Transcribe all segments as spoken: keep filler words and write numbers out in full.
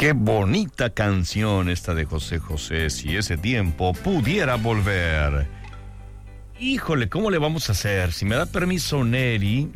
Qué bonita canción esta de José José, si ese tiempo pudiera volver. Híjole, ¿cómo le vamos a hacer? Si me da permiso Neri,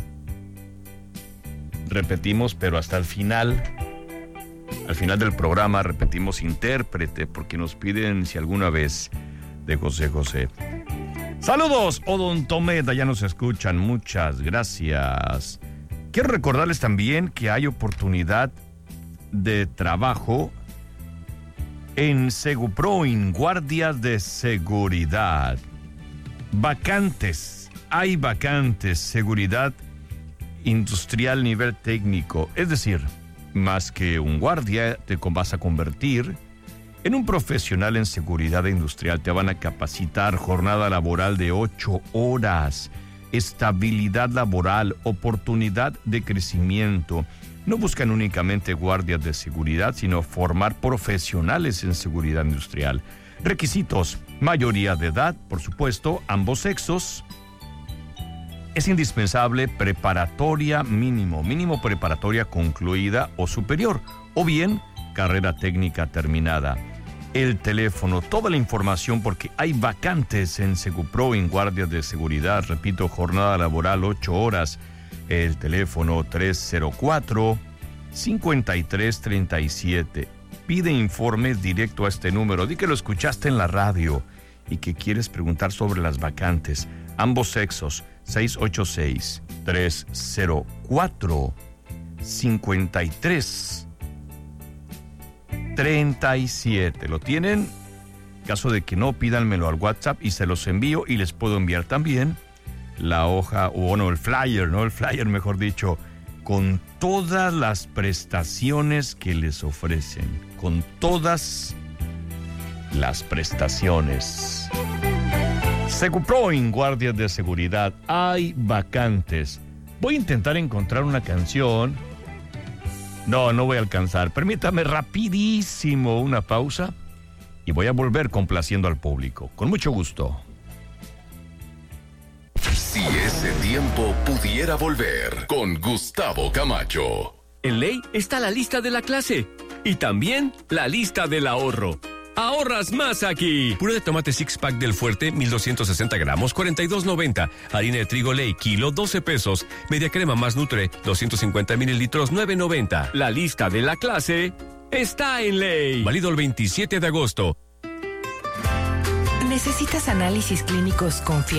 repetimos, pero hasta el final, al final del programa repetimos intérprete, porque nos piden si alguna vez de José José. Saludos, Odontomeda, ya nos escuchan, muchas gracias. Quiero recordarles también que hay oportunidad de trabajo en Seguproin, guardias de seguridad. Vacantes, hay vacantes, seguridad industrial nivel técnico, es decir, más que un guardia te vas a convertir en un profesional en seguridad industrial. Te van a capacitar, jornada laboral de ocho horas, estabilidad laboral, oportunidad de crecimiento. No buscan únicamente guardias de seguridad, sino formar profesionales en seguridad industrial. Requisitos: mayoría de edad, por supuesto, ambos sexos. Es indispensable preparatoria mínimo, mínimo preparatoria concluida o superior, o bien carrera técnica terminada. El teléfono, toda la información, porque hay vacantes en Segupro en guardias de seguridad. Repito, jornada laboral ocho horas. El teléfono tres cero cuatro, cinco tres tres siete. Pide informes directo a este número. Di que lo escuchaste en la radio y que quieres preguntar sobre las vacantes. Ambos sexos, seis ocho seis, tres cero cuatro, cinco tres tres siete. ¿Lo tienen? En caso de que no, pídanmelo al WhatsApp y se los envío, y les puedo enviar también la hoja, o bueno, el flyer, ¿no? El flyer, mejor dicho, con todas las prestaciones que les ofrecen, con todas las prestaciones. Seguproin, guardias de seguridad, hay vacantes. Voy a intentar encontrar una canción. No, no voy a alcanzar. Permítame rapidísimo una pausa y voy a volver complaciendo al público. Con mucho gusto. Si ese tiempo pudiera volver, con Gustavo Camacho. En Ley está la lista de la clase y también la lista del ahorro. ¡Ahorras más aquí! Puré de tomate six pack del Fuerte, mil doscientos sesenta gramos, cuarenta y dos noventa. Harina de trigo Ley, kilo, doce pesos. Media crema más Nutre, doscientos cincuenta mililitros, nueve noventa. La lista de la clase está en Ley. Válido el veintisiete de agosto. ¿Necesitas análisis clínicos confiables?